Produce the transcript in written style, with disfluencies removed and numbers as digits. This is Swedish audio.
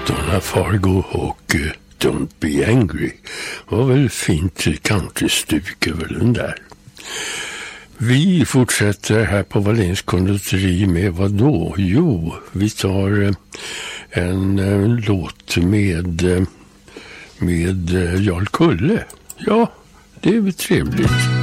Donna Fargo och Don't Be Angry. Det var väl fint countrystuk över den där. Vi fortsätter här på Wallens konditori med vad då? Jo, vi tar en låt med Jarl Kulle. Ja, det är väl trevligt.